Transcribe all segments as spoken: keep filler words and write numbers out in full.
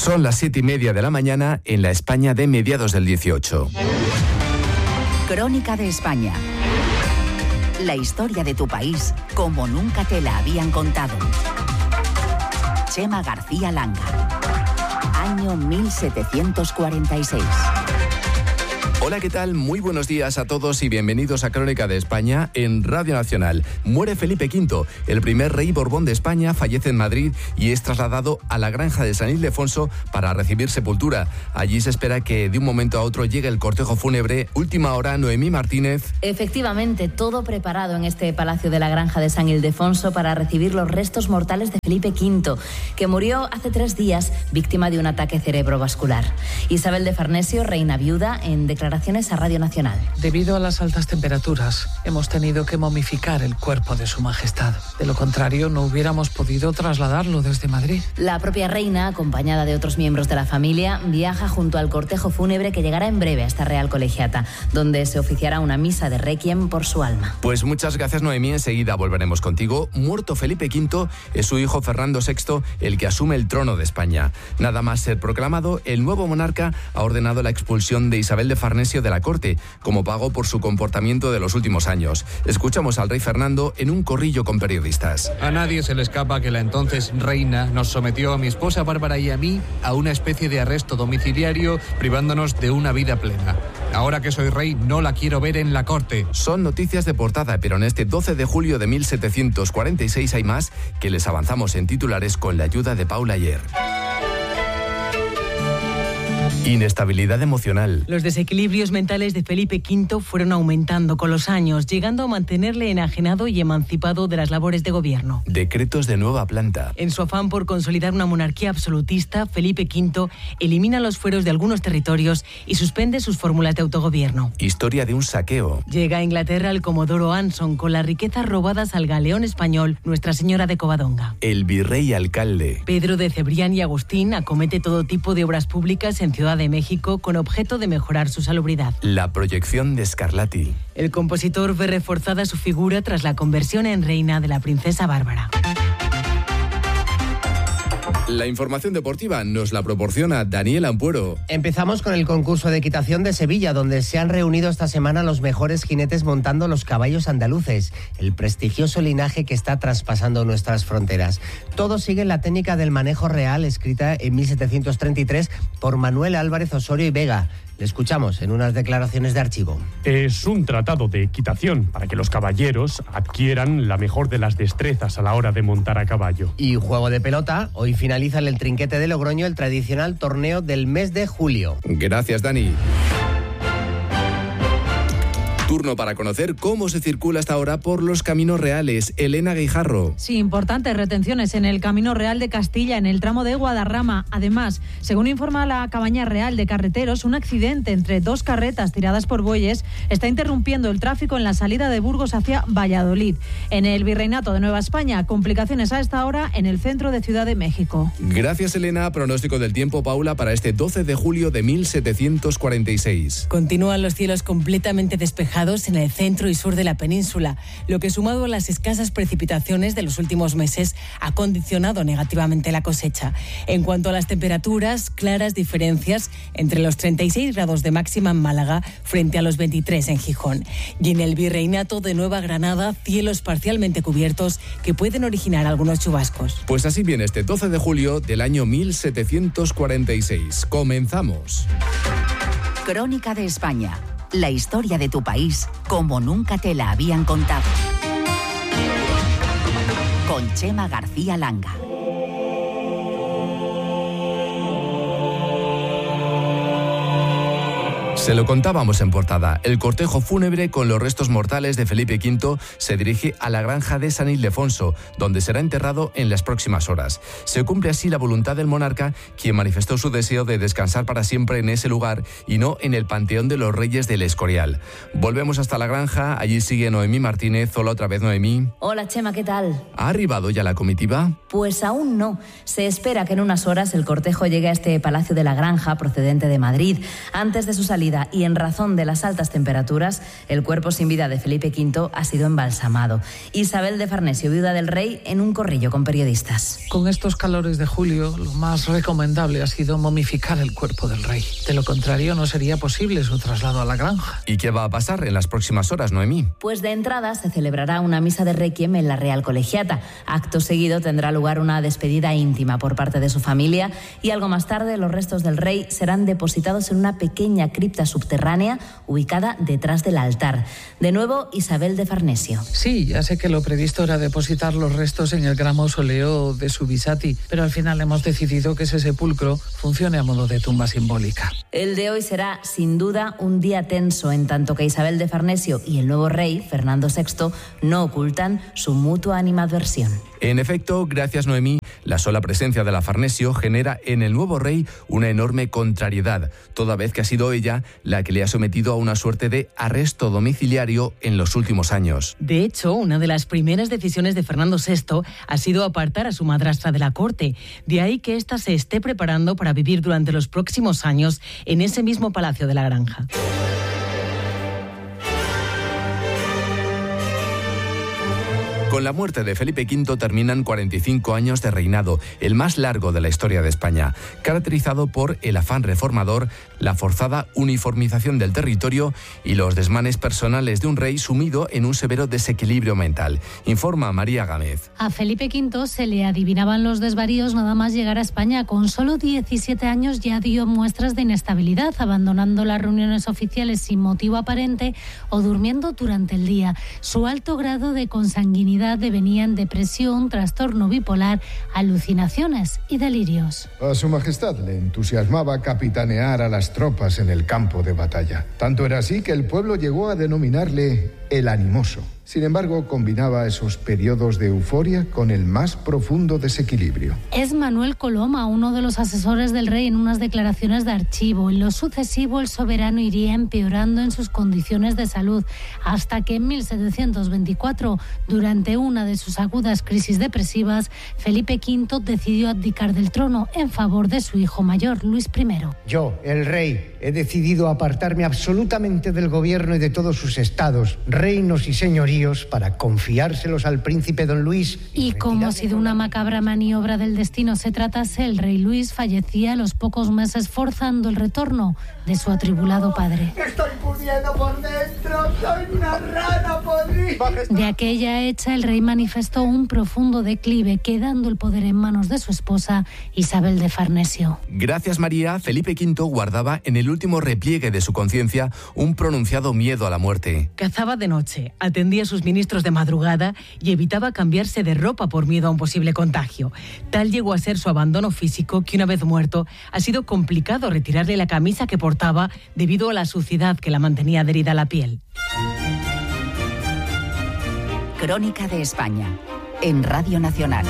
Son las siete y media de la mañana en la España de mediados del dieciocho. Crónica de España. La historia de tu país como nunca te la habían contado. Chema García Langa. Año mil setecientos cuarenta y seis. Hola, ¿qué tal? Muy buenos días a todos y bienvenidos a Crónica de España en Radio Nacional. Muere Felipe quinto, el primer rey Borbón de España, fallece en Madrid y es trasladado a la granja de San Ildefonso para recibir sepultura. Allí se espera que de un momento a otro llegue el cortejo fúnebre. Última hora, Noemí Martínez. Efectivamente, todo preparado en este palacio de la granja de San Ildefonso para recibir los restos mortales de Felipe quinto, que murió hace tres días víctima de un ataque cerebrovascular. Isabel de Farnesio, reina viuda, en declaración a Radio Nacional. Debido a las altas temperaturas, hemos tenido que momificar el cuerpo de su majestad. De lo contrario, no hubiéramos podido trasladarlo desde Madrid. La propia reina, acompañada de otros miembros de la familia, viaja junto al cortejo fúnebre que llegará en breve a esta Real Colegiata, donde se oficiará una misa de requiem por su alma. Pues muchas gracias, Noemí. Enseguida volveremos contigo. Muerto Felipe quinto, es su hijo Fernando sexto el que asume el trono de España. Nada más ser proclamado, el nuevo monarca ha ordenado la expulsión de Isabel de Farnesio de la corte, como pago por su comportamiento de los últimos años. Escuchamos al rey Fernando en un corrillo con periodistas. A nadie se le escapa que la entonces reina nos sometió a mi esposa Bárbara y a mí a una especie de arresto domiciliario, privándonos de una vida plena. Ahora que soy rey, no la quiero ver en la corte. Son noticias de portada, pero en este doce de julio de mil setecientos cuarenta y seis hay más que les avanzamos en titulares con la ayuda de Paula Ayer. Inestabilidad emocional. Los desequilibrios mentales de Felipe quinto fueron aumentando con los años, llegando a mantenerle enajenado y emancipado de las labores de gobierno. Decretos de nueva planta. En su afán por consolidar una monarquía absolutista, Felipe quinto elimina los fueros de algunos territorios y suspende sus fórmulas de autogobierno. Historia de un saqueo. Llega a Inglaterra el comodoro Anson con las riquezas robadas al galeón español Nuestra Señora de Covadonga. El virrey alcalde. Pedro de Cebrián y Agustín acomete todo tipo de obras públicas en Ciudad de México con objeto de mejorar su salubridad. La proyección de Scarlatti. El compositor ve reforzada su figura tras la conversión en reina de la princesa Bárbara. La información deportiva nos la proporciona Daniel Ampuero. Empezamos con el concurso de equitación de Sevilla, donde se han reunido esta semana los mejores jinetes montando los caballos andaluces, el prestigioso linaje que está traspasando nuestras fronteras. Todos siguen la técnica del manejo real, escrita en mil setecientos treinta y tres por Manuel Álvarez Osorio y Vega. Le escuchamos en unas declaraciones de archivo. Es un tratado de equitación para que los caballeros adquieran la mejor de las destrezas a la hora de montar a caballo. Y juego de pelota. Hoy finaliza en el Trinquete de Logroño el tradicional torneo del mes de julio. Gracias, Dani. Turno para conocer cómo se circula hasta ahora por los caminos reales. Elena Guijarro. Sí, importantes retenciones en el Camino Real de Castilla, en el tramo de Guadarrama. Además, según informa la Cabaña Real de Carreteros, un accidente entre dos carretas tiradas por bueyes está interrumpiendo el tráfico en la salida de Burgos hacia Valladolid. En el Virreinato de Nueva España, complicaciones a esta hora en el centro de Ciudad de México. Gracias, Elena. Pronóstico del tiempo, Paula, para este doce de julio de mil setecientos cuarenta y seis. Continúan los cielos completamente despejados en el centro y sur de la península, lo que sumado a las escasas precipitaciones de los últimos meses ha condicionado negativamente la cosecha. En cuanto a las temperaturas, claras diferencias entre los treinta y seis grados de máxima en Málaga frente a los veintitrés en Gijón. Y en el Virreinato de Nueva Granada, cielos parcialmente cubiertos que pueden originar algunos chubascos. Pues así viene este doce de julio del año mil setecientos cuarenta y seis. Comenzamos. Crónica de España. La historia de tu país como nunca te la habían contado. Con Chema García Langa. Se lo contábamos en portada. El cortejo fúnebre con los restos mortales de Felipe quinto se dirige a la granja de San Ildefonso, donde será enterrado en las próximas horas. Se cumple así la voluntad del monarca, quien manifestó su deseo de descansar para siempre en ese lugar y no en el Panteón de los Reyes del Escorial. Volvemos hasta la granja. Allí sigue Noemí Martínez. Hola otra vez, Noemí. Hola, Chema, ¿qué tal? ¿Ha arribado ya la comitiva? Pues aún no. Se espera que en unas horas el cortejo llegue a este Palacio de la Granja, procedente de Madrid. Antes de su salida vida y en razón de las altas temperaturas, el cuerpo sin vida de Felipe quinto ha sido embalsamado. Isabel de Farnesio, viuda del rey, en un corrillo con periodistas. Con estos calores de julio, lo más recomendable ha sido momificar el cuerpo del rey. De lo contrario, no sería posible su traslado a la granja. ¿Y qué va a pasar en las próximas horas, Noemí? Pues de entrada se celebrará una misa de requiem en la Real Colegiata. Acto seguido tendrá lugar una despedida íntima por parte de su familia y algo más tarde los restos del rey serán depositados en una pequeña cripta subterránea ubicada detrás del altar. De nuevo, Isabel de Farnesio. Sí, ya sé que lo previsto era depositar los restos en el gran mausoleo de Subisati, pero al final hemos decidido que ese sepulcro funcione a modo de tumba simbólica. El de hoy será, sin duda, un día tenso, en tanto que Isabel de Farnesio y el nuevo rey, Fernando sexto, no ocultan su mutua animadversión. En efecto, gracias Noemí, la sola presencia de la Farnesio genera en el nuevo rey una enorme contrariedad, toda vez que ha sido ella la que le ha sometido a una suerte de arresto domiciliario en los últimos años. De hecho, una de las primeras decisiones de Fernando sexto ha sido apartar a su madrastra de la corte. De ahí que ésta se esté preparando para vivir durante los próximos años en ese mismo Palacio de la Granja. Con la muerte de Felipe quinto terminan cuarenta y cinco años de reinado, el más largo de la historia de España, caracterizado por el afán reformador, la forzada uniformización del territorio y los desmanes personales de un rey sumido en un severo desequilibrio mental. Informa María Gámez. A Felipe quinto se le adivinaban los desvaríos nada más llegar a España. Con solo diecisiete años ya dio muestras de inestabilidad, abandonando las reuniones oficiales sin motivo aparente o durmiendo durante el día. Su alto grado de consanguinidad devenía en depresión, trastorno bipolar, alucinaciones y delirios. A su majestad le entusiasmaba capitanear a las tropas en el campo de batalla. Tanto era así que el pueblo llegó a denominarle el animoso. Sin embargo, combinaba esos periodos de euforia con el más profundo desequilibrio. Es Manuel Coloma, uno de los asesores del rey, en unas declaraciones de archivo. En lo sucesivo, el soberano iría empeorando en sus condiciones de salud, hasta que en mil setecientos veinticuatro, durante una de sus agudas crisis depresivas, Felipe quinto decidió abdicar del trono en favor de su hijo mayor, Luis primero. Yo, el rey, he decidido apartarme absolutamente del gobierno y de todos sus estados, reinos y señoríos para confiárselos al príncipe don Luis. Y, y como si de una macabra maniobra del destino se tratase, el rey Luis fallecía a los pocos meses, forzando el retorno de su atribulado padre. ¡Estoy pudriendo por dentro! ¡Soy una rana podrida! De aquella hecha, el rey manifestó un profundo declive, quedando el poder en manos de su esposa, Isabel de Farnesio. Gracias, María, Felipe quinto guardaba en el último repliegue de su conciencia un pronunciado miedo a la muerte. Cazaba de noche, atendía a sus ministros de madrugada y evitaba cambiarse de ropa por miedo a un posible contagio. Tal llegó a ser su abandono físico que, una vez muerto, ha sido complicado retirarle la camisa que portaba debido a la suciedad que la mantenía adherida a la piel. Crónica de España, en Radio Nacional.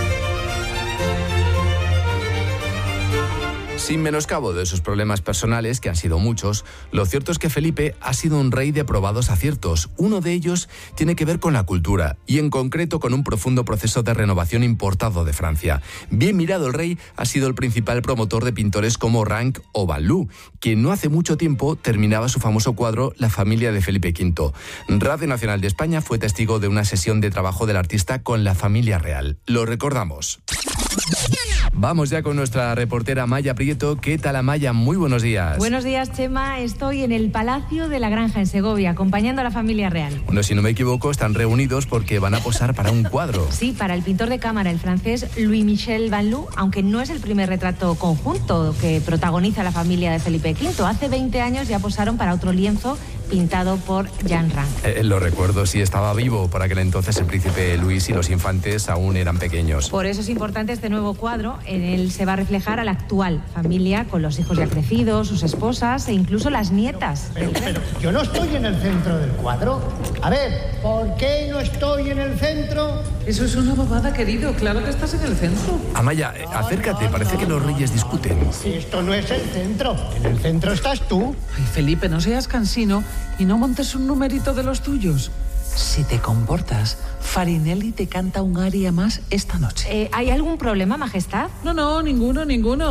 Sin menoscabo de sus problemas personales, que han sido muchos, lo cierto es que Felipe ha sido un rey de probados aciertos. Uno de ellos tiene que ver con la cultura, y en concreto con un profundo proceso de renovación importado de Francia. Bien mirado, el rey ha sido el principal promotor de pintores como Ranc o Van Loo, quien no hace mucho tiempo terminaba su famoso cuadro La familia de Felipe quinto. Radio Nacional de España fue testigo de una sesión de trabajo del artista con la familia real. Lo recordamos. Vamos ya con nuestra reportera Maya Prieto. ¿Qué tal, Amaya? Muy buenos días. Buenos días, Chema. Estoy en el Palacio de la Granja en Segovia, acompañando a la familia real. Bueno, si no me equivoco, están reunidos porque van a posar para un cuadro. Sí, para el pintor de cámara, el francés Louis-Michel Van Loo, aunque no es el primer retrato conjunto que protagoniza la familia de Felipe quinto. Hace veinte años ya posaron para otro lienzo pintado por Jean Ranc. Eh, lo recuerdo, sí, estaba vivo. Por aquel entonces el príncipe Luis y los infantes aún eran pequeños. Por eso es importante este nuevo cuadro. En él se va a reflejar a la actual familia, con los hijos ya crecidos, sus esposas e incluso las nietas. Pero, pero yo no estoy en el centro del cuadro. A ver, ¿por qué no estoy en el centro? Eso es una bobada, querido. Claro que estás en el centro. Amaya, eh, acércate. Parece que los reyes discuten. Esto no es el centro. En el centro estás tú. Ay, Felipe, no seas cansino y no montes un numerito de los tuyos. Si te comportas, Farinelli te canta un aria más esta noche. Eh, ¿Hay algún problema, Majestad? No, no, ninguno, ninguno.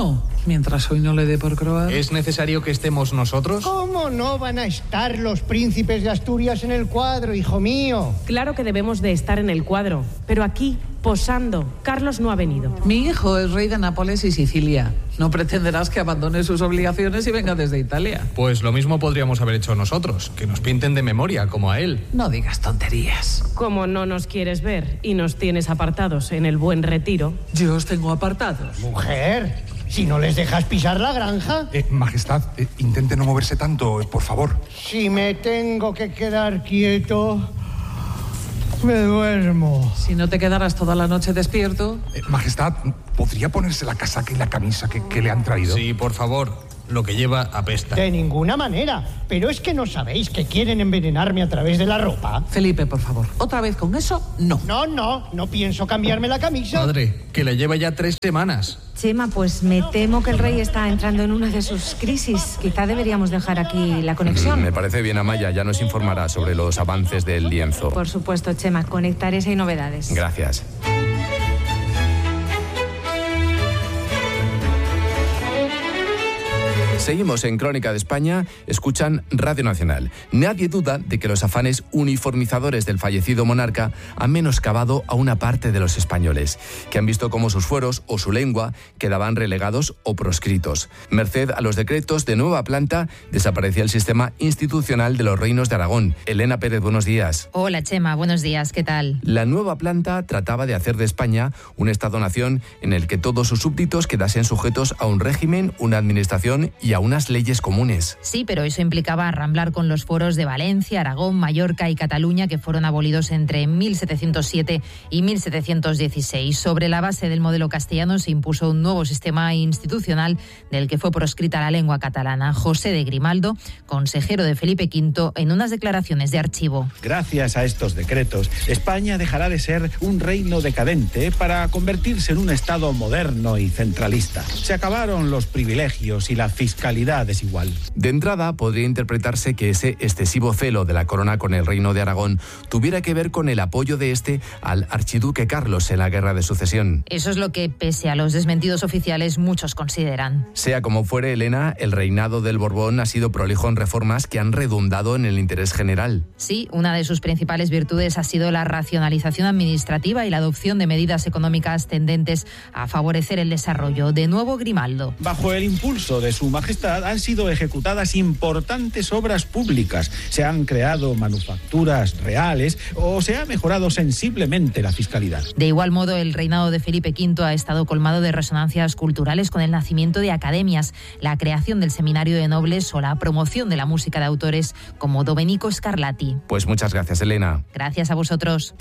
mientras hoy no le dé por croar. ¿Es necesario que estemos nosotros? ¿Cómo no van a estar los príncipes de Asturias en el cuadro, hijo mío? Claro que debemos de estar en el cuadro, pero aquí, posando, Carlos no ha venido. Mi hijo es rey de Nápoles y Sicilia. No pretenderás que abandone sus obligaciones y venga desde Italia. Pues lo mismo podríamos haber hecho nosotros, que nos pinten de memoria, como a él. No digas tonterías. Como no nos quieres ver y nos tienes apartados en el Buen Retiro. Yo os tengo apartados. Mujer, si no les dejas pisar la granja. Eh, majestad, eh, intente no moverse tanto, eh, por favor. Si me tengo que quedar quieto, me duermo. Si no te quedaras toda la noche despierto... Eh, majestad, ¿podría ponerse la casaca y la camisa que, que le han traído? Sí, por favor. Lo que lleva apesta. De ninguna manera. Pero es que no sabéis que quieren envenenarme a través de la ropa. Felipe, por favor. ¿Otra vez con eso? No. No, no. No pienso cambiarme la camisa. Padre, que le lleva ya tres semanas. Chema, pues me temo que el rey está entrando en una de sus crisis. Quizá deberíamos dejar aquí la conexión. Me parece bien, Amaya. Ya nos informará sobre los avances del lienzo. Por supuesto, Chema. Conectaré si hay novedades. Gracias. Seguimos en Crónica de España, escuchan Radio Nacional. Nadie duda de que los afanes uniformizadores del fallecido monarca han menoscabado a una parte de los españoles, que han visto cómo sus fueros o su lengua quedaban relegados o proscritos. Merced a los decretos de nueva planta, desaparecía el sistema institucional de los reinos de Aragón. Elena Pérez, buenos días. Hola, Chema, buenos días, ¿qué tal? La nueva planta trataba de hacer de España un Estado-nación en el que todos sus súbditos quedasen sujetos a un régimen, una administración y a unas leyes comunes. Sí, pero eso implicaba arramblar con los fueros de Valencia, Aragón, Mallorca y Cataluña, que fueron abolidos entre mil setecientos siete y mil setecientos dieciséis. Sobre la base del modelo castellano se impuso un nuevo sistema institucional del que fue proscrita la lengua catalana. José de Grimaldo, consejero de Felipe quinto, en unas declaraciones de archivo. Gracias a estos decretos, España dejará de ser un reino decadente para convertirse en un Estado moderno y centralista. Se acabaron los privilegios y la fiscalidad desigual. De entrada, podría interpretarse que ese excesivo celo de la corona con el reino de Aragón tuviera que ver con el apoyo de este al archiduque Carlos en la guerra de sucesión. Eso es lo que, pese a los desmentidos oficiales, muchos consideran. Sea como fuere, Elena, el reinado del Borbón ha sido prolijo en reformas que han redundado en el interés general. Sí, una de sus principales virtudes ha sido la racionalización administrativa y la adopción de medidas económicas tendentes a favorecer el desarrollo. De nuevo, Grimaldo. Bajo el impulso de su majestad han sido ejecutadas importantes obras públicas, se han creado manufacturas reales o se ha mejorado sensiblemente la fiscalidad. De igual modo, el reinado de Felipe quinto ha estado colmado de resonancias culturales con el nacimiento de academias, la creación del Seminario de Nobles o la promoción de la música de autores como Domenico Scarlatti. Pues muchas gracias, Elena. Gracias a vosotros.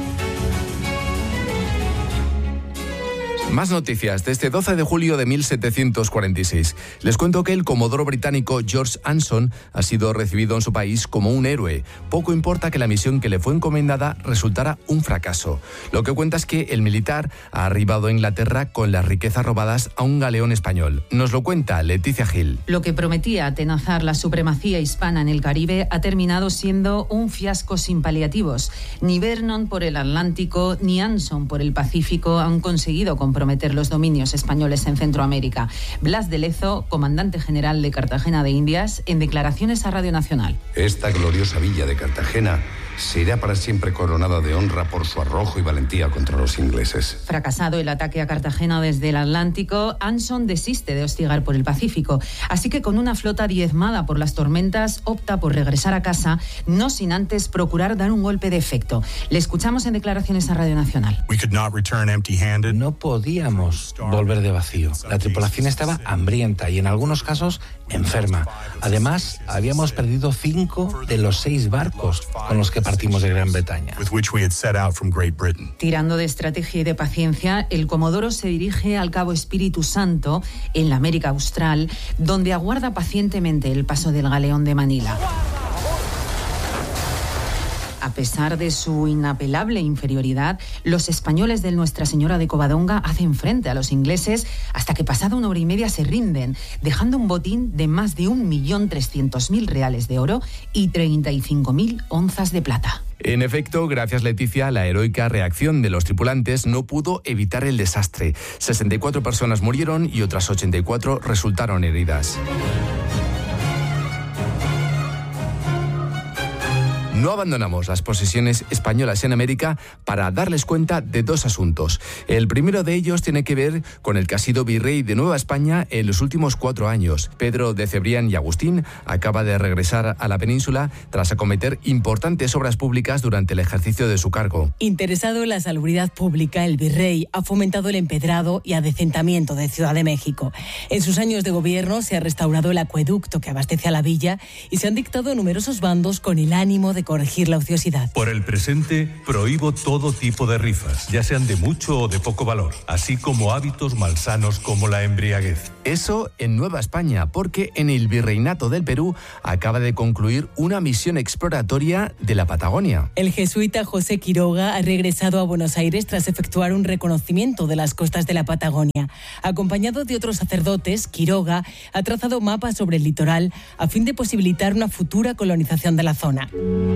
Más noticias de este doce de julio de mil setecientos cuarenta y seis. Les cuento que el comodoro británico George Anson ha sido recibido en su país como un héroe. Poco importa que la misión que le fue encomendada resultara un fracaso. Lo que cuenta es que el militar ha arribado a Inglaterra con las riquezas robadas a un galeón español. Nos lo cuenta Leticia Gil. Lo que prometía atenazar la supremacía hispana en el Caribe ha terminado siendo un fiasco sin paliativos. Ni Vernon por el Atlántico ni Anson por el Pacífico han conseguido comprometer comprometer los dominios españoles en Centroamérica. Blas de Lezo, comandante general de Cartagena de Indias, en declaraciones a Radio Nacional. Esta gloriosa villa de Cartagena se irá para siempre coronada de honra por su arrojo y valentía contra los ingleses. Fracasado el ataque a Cartagena desde el Atlántico, Anson desiste de hostigar por el Pacífico. Así que con una flota diezmada por las tormentas, opta por regresar a casa, no sin antes procurar dar un golpe de efecto. Le escuchamos en declaraciones a Radio Nacional. No podíamos volver de vacío. La tripulación estaba hambrienta y en algunos casos enferma. Además, habíamos perdido cinco de los seis barcos con los que partimos de Gran Bretaña. Tirando de estrategia y de paciencia, el Comodoro se dirige al Cabo Espíritu Santo, en la América Austral, donde aguarda pacientemente el paso del galeón de Manila. pesar de su inapelable inferioridad, los españoles de Nuestra Señora de Covadonga hacen frente a los ingleses hasta que pasada una hora y media se rinden, dejando un botín de más de un millón trescientos mil reales de oro y treinta y cinco mil onzas de plata. En efecto, gracias Leticia, la heroica reacción de los tripulantes no pudo evitar el desastre. sesenta y cuatro personas murieron y otras ochenta y cuatro resultaron heridas. No abandonamos las posesiones españolas en América para darles cuenta de dos asuntos. El primero de ellos tiene que ver con el que ha sido virrey de Nueva España en los últimos cuatro años. Pedro de Cebrián y Agustín acaba de regresar a la península tras acometer importantes obras públicas durante el ejercicio de su cargo. Interesado en la salubridad pública, el virrey ha fomentado el empedrado y adecentamiento de Ciudad de México. En sus años de gobierno se ha restaurado el acueducto que abastece a la villa y se han dictado numerosos bandos con el ánimo de corregir la ociosidad. Por el presente, prohíbo todo tipo de rifas, ya sean de mucho o de poco valor, así como hábitos malsanos como la embriaguez. Eso en Nueva España, porque en el Virreinato del Perú acaba de concluir una misión exploratoria de la Patagonia. El jesuita José Quiroga ha regresado a Buenos Aires tras efectuar un reconocimiento de las costas de la Patagonia. Acompañado de otros sacerdotes, Quiroga ha trazado mapas sobre el litoral a fin de posibilitar una futura colonización de la zona.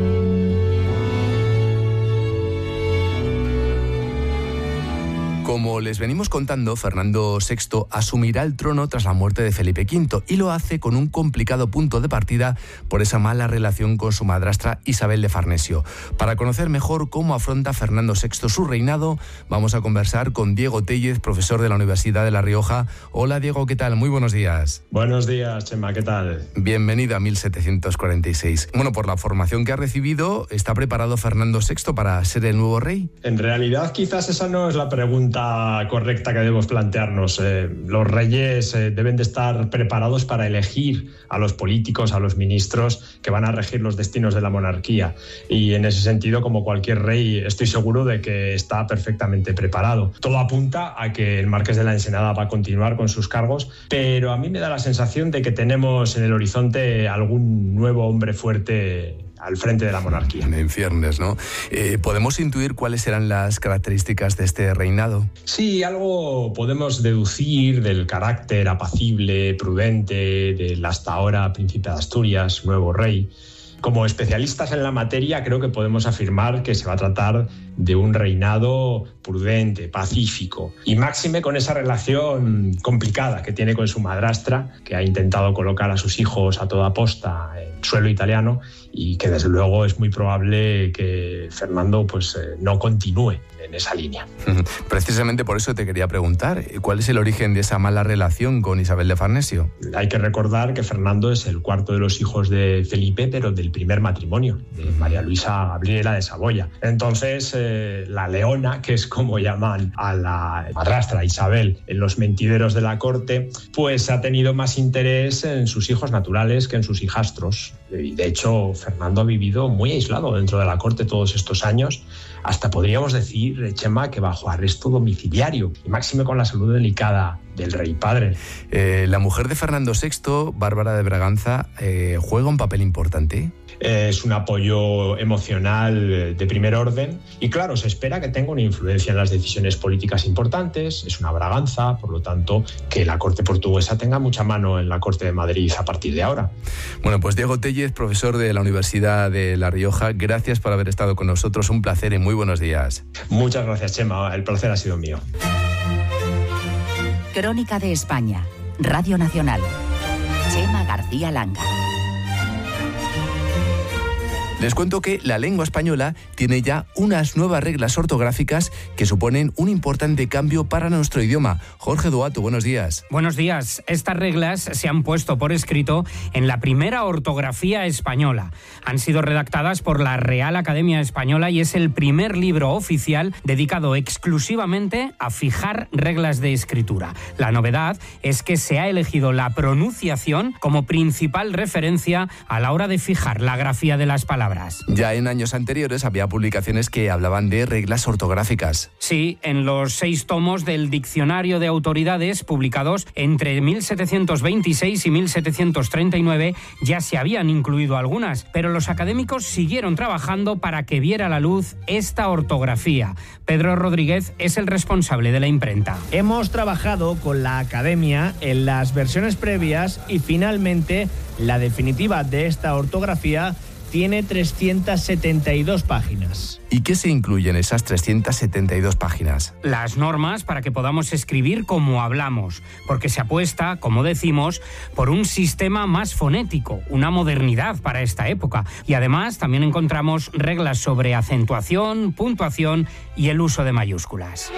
Como les venimos contando, Fernando sexto asumirá el trono tras la muerte de Felipe quinto y lo hace con un complicado punto de partida por esa mala relación con su madrastra Isabel de Farnesio. Para conocer mejor cómo afronta Fernando sexto su reinado, vamos a conversar con Diego Téllez, profesor de la Universidad de La Rioja. Hola Diego, ¿qué tal? Muy buenos días. Buenos días, Chema, ¿qué tal? Bienvenido a mil setecientos cuarenta y seis. Bueno, por la formación que ha recibido, ¿está preparado Fernando sexto para ser el nuevo rey? En realidad, quizás esa no es la pregunta correcta que debemos plantearnos. Eh, los reyes eh, deben de estar preparados para elegir a los políticos, a los ministros que van a regir los destinos de la monarquía. Y en ese sentido, como cualquier rey, estoy seguro de que está perfectamente preparado. Todo apunta a que el Marqués de la Ensenada va a continuar con sus cargos, pero a mí me da la sensación de que tenemos en el horizonte algún nuevo hombre fuerte al frente de la monarquía. En ciernes, ¿no? Eh, ¿Podemos intuir cuáles serán las características de este reinado? Sí, algo podemos deducir del carácter apacible, prudente del hasta ahora príncipe de Asturias, nuevo rey. Como especialistas en la materia, creo que podemos afirmar que se va a tratar de un reinado prudente, pacífico, y máxime con esa relación complicada que tiene con su madrastra, que ha intentado colocar a sus hijos a toda posta en suelo italiano y que desde luego es muy probable que Fernando pues, eh, no continúe en esa línea. Precisamente por eso te quería preguntar, ¿cuál es el origen de esa mala relación con Isabel de Farnesio? Hay que recordar que Fernando es el cuarto de los hijos de Felipe, pero del primer matrimonio, de María Luisa Gabriela de Saboya. Entonces, eh, la leona, que es como llaman a la madrastra Isabel en los mentideros de la corte, pues ha tenido más interés en sus hijos naturales que en sus hijastros. Y de hecho, Fernando ha vivido muy aislado dentro de la corte todos estos años, hasta podríamos decir, Chema, que bajo arresto domiciliario, y máxime con la salud delicada del rey padre. Eh, la mujer de Fernando sexto, Bárbara de Braganza, eh, ¿juega un papel importante? Es un apoyo emocional de primer orden y claro, se espera que tenga una influencia en las decisiones políticas importantes, es una Braganza, por lo tanto, que la corte portuguesa tenga mucha mano en la corte de Madrid a partir de ahora. Bueno, pues Diego Téllez, profesor de la Universidad de La Rioja, gracias por haber estado con nosotros, un placer y muy buenos días. Muchas gracias, Chema, el placer ha sido mío. Crónica de España, Radio Nacional. Chema García Langa. Les cuento que la lengua española tiene ya unas nuevas reglas ortográficas que suponen un importante cambio para nuestro idioma. Jorge Duato, buenos días. Buenos días. Estas reglas se han puesto por escrito en la primera ortografía española. Han sido redactadas por la Real Academia Española y es el primer libro oficial dedicado exclusivamente a fijar reglas de escritura. La novedad es que se ha elegido la pronunciación como principal referencia a la hora de fijar la grafía de las palabras. palabras. Ya en años anteriores había publicaciones que hablaban de reglas ortográficas. Sí, en los seis tomos del Diccionario de Autoridades, publicados entre mil setecientos veintiséis y mil setecientos treinta y nueve, ya se habían incluido algunas, pero los académicos siguieron trabajando para que viera la luz esta ortografía. Pedro Rodríguez es el responsable de la imprenta. Hemos trabajado con la academia en las versiones previas y finalmente la definitiva de esta ortografía tiene trescientas setenta y dos páginas. ¿Y qué se incluye en esas trescientas setenta y dos páginas? Las normas para que podamos escribir como hablamos, porque se apuesta, como decimos, por un sistema más fonético, una modernidad para esta época. Y además también encontramos reglas sobre acentuación, puntuación y el uso de mayúsculas.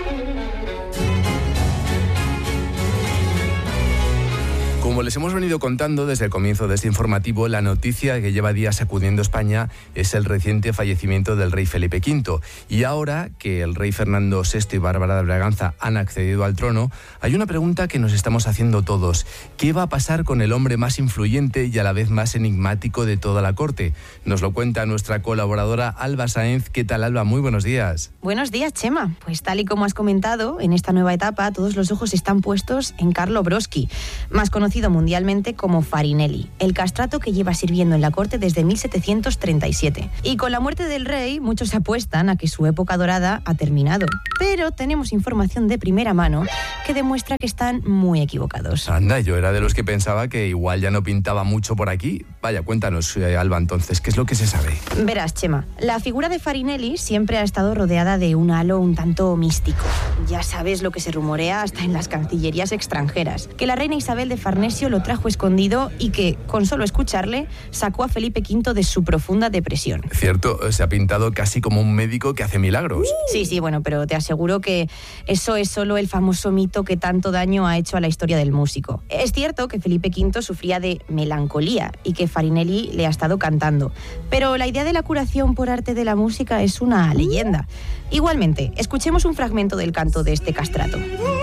Como les hemos venido contando desde el comienzo de este informativo, la noticia que lleva días sacudiendo España es el reciente fallecimiento del rey Felipe quinto. Y ahora que el rey Fernando sexto y Bárbara de Braganza han accedido al trono, hay una pregunta que nos estamos haciendo todos. ¿Qué va a pasar con el hombre más influyente y a la vez más enigmático de toda la corte? Nos lo cuenta nuestra colaboradora Alba Sáenz. ¿Qué tal, Alba? Muy buenos días. Buenos días, Chema. Pues tal y como has comentado, en esta nueva etapa todos los ojos están puestos en Carlo Broschi, más conocido mundialmente como Farinelli, el castrato que lleva sirviendo en la corte desde mil setecientos treinta y siete. Y con la muerte del rey, muchos apuestan a que su época dorada ha terminado. Pero tenemos información de primera mano que demuestra que están muy equivocados. Anda, yo era de los que pensaba que igual ya no pintaba mucho por aquí. Vaya, cuéntanos, eh, Alba, entonces, ¿qué es lo que se sabe? Verás, Chema, la figura de Farinelli siempre ha estado rodeada de un halo un tanto místico. Ya sabes lo que se rumorea hasta en las cancillerías extranjeras, que la reina Isabel de Farnesio lo trajo escondido y que, con solo escucharle, sacó a Felipe quinto de su profunda depresión. Cierto, se ha pintado casi como un médico que hace milagros. Sí, sí, bueno, pero te aseguro que eso es solo el famoso mito que tanto daño ha hecho a la historia del músico. Es cierto que Felipe quinto sufría de melancolía y que Farinelli le ha estado cantando, pero la idea de la curación por arte de la música es una leyenda. Igualmente, escuchemos un fragmento del canto de este castrato.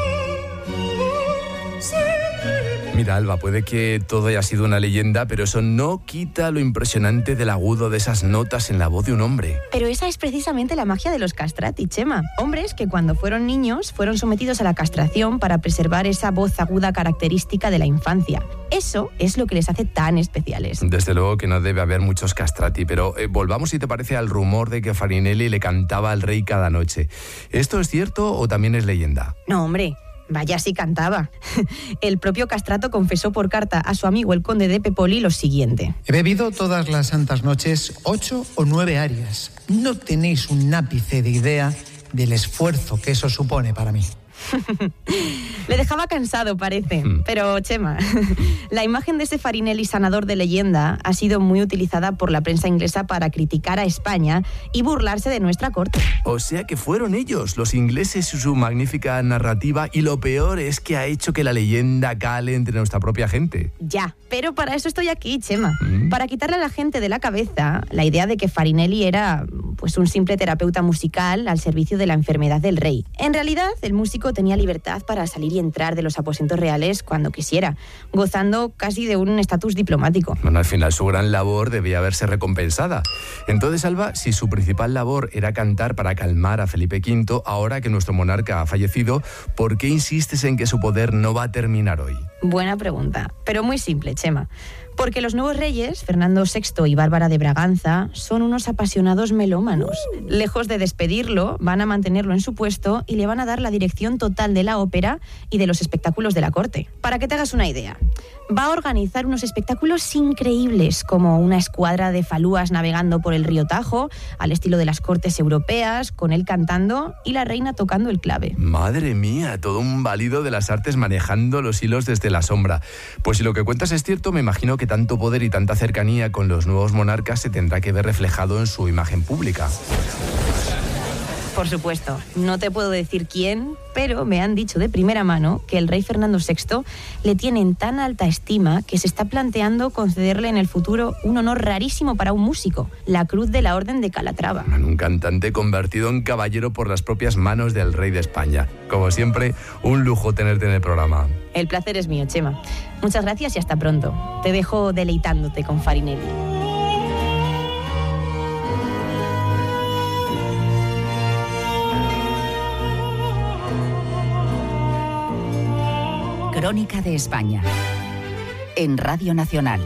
Mira, Alba, puede que todo haya sido una leyenda, pero eso no quita lo impresionante del agudo de esas notas en la voz de un hombre. Pero esa es precisamente la magia de los castrati, Chema. Hombres que cuando fueron niños fueron sometidos a la castración para preservar esa voz aguda característica de la infancia. Eso es lo que les hace tan especiales. Desde luego que no debe haber muchos castrati, pero eh, volvamos, si te parece, al rumor de que Farinelli le cantaba al rey cada noche. ¿Esto es cierto o también es leyenda? No, hombre. Vaya si cantaba. El propio castrato confesó por carta a su amigo el conde de Pepoli lo siguiente. He bebido todas las santas noches ocho o nueve arias. No tenéis un ápice de idea del esfuerzo que eso supone para mí. Le dejaba cansado, parece. Pero, Chema, la imagen de ese Farinelli sanador de leyenda ha sido muy utilizada por la prensa inglesa para criticar a España y burlarse de nuestra corte. O sea que fueron ellos, los ingleses y su magnífica narrativa, y lo peor es que ha hecho que la leyenda cale entre nuestra propia gente. Ya, pero para eso estoy aquí, Chema. ¿Mm? Para quitarle a la gente de la cabeza la idea de que Farinelli era pues un simple terapeuta musical al servicio de la enfermedad del rey. En realidad, el músico tenía libertad para salir y entrar de los aposentos reales cuando quisiera, gozando casi de un estatus diplomático. Bueno, al final su gran labor debía verse recompensada. Entonces, Alba, si su principal labor era cantar para calmar a Felipe quinto, ahora que nuestro monarca ha fallecido, ¿por qué insistes en que su poder no va a terminar hoy? Buena pregunta, pero muy simple, Chema. Porque los nuevos reyes, Fernando sexto y Bárbara de Braganza, son unos apasionados melómanos. Lejos de despedirlo, van a mantenerlo en su puesto y le van a dar la dirección total de la ópera y de los espectáculos de la corte. Para que te hagas una idea, va a organizar unos espectáculos increíbles, como una escuadra de falúas navegando por el río Tajo, al estilo de las cortes europeas, con él cantando y la reina tocando el clave. Madre mía, todo un válido de las artes manejando los hilos desde la sombra. Pues si lo que cuentas es cierto, me imagino que tanto poder y tanta cercanía con los nuevos monarcas se tendrá que ver reflejado en su imagen pública. Por supuesto, no te puedo decir quién, pero me han dicho de primera mano que el rey Fernando sexto le tiene en tan alta estima que se está planteando concederle en el futuro un honor rarísimo para un músico, la Cruz de la Orden de Calatrava. Un cantante convertido en caballero por las propias manos del rey de España. Como siempre, un lujo tenerte en el programa. El placer es mío, Chema. Muchas gracias y hasta pronto. Te dejo deleitándote con Farinelli. Crónica de España. En Radio Nacional.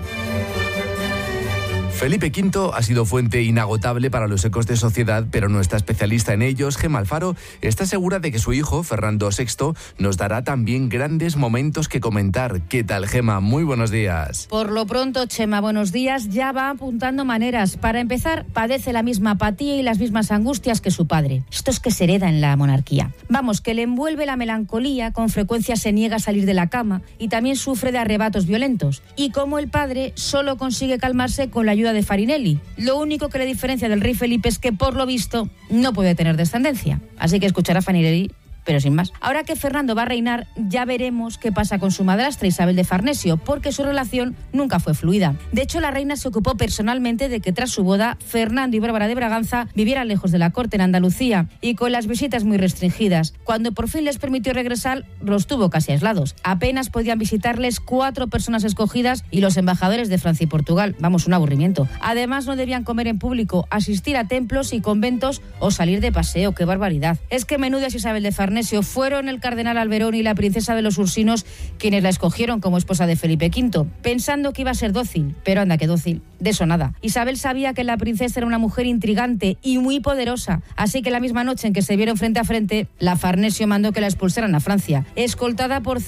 Felipe Quinto ha sido fuente inagotable para los ecos de sociedad, pero nuestra especialista en ellos, Gemma Alfaro, está segura de que su hijo, Fernando sexto, nos dará también grandes momentos que comentar. ¿Qué tal, Gemma? Muy buenos días. Por lo pronto, Chema, buenos días. Ya va apuntando maneras. Para empezar, padece la misma apatía y las mismas angustias que su padre. Esto es que se hereda en la monarquía. Vamos, que le envuelve la melancolía, con frecuencia se niega a salir de la cama y también sufre de arrebatos violentos. Y como el padre, solo consigue calmarse con la ayuda de Farinelli. Lo único que le diferencia del rey Felipe es que, por lo visto, no puede tener descendencia. Así que escuchará a Farinelli, pero sin más. Ahora que Fernando va a reinar, ya veremos qué pasa con su madrastra Isabel de Farnesio, porque su relación nunca fue fluida. De hecho, la reina se ocupó personalmente de que tras su boda, Fernando y Bárbara de Braganza vivieran lejos de la corte en Andalucía y con las visitas muy restringidas. Cuando por fin les permitió regresar, los tuvo casi aislados. Apenas podían visitarles cuatro personas escogidas y los embajadores de Francia y Portugal. Vamos, un aburrimiento. Además, no debían comer en público, asistir a templos y conventos o salir de paseo. ¡Qué barbaridad! Es que menudas Isabel de Farnesio fueron el cardenal Alberón y la princesa de los Ursinos quienes la escogieron como esposa de Felipe Quinto, pensando que iba a ser dócil, pero anda que dócil, de eso nada. Isabel sabía que la princesa era una mujer intrigante y muy poderosa, así que la misma noche en que se vieron frente a frente, la Farnesio mandó que la expulsaran a Francia, escoltada por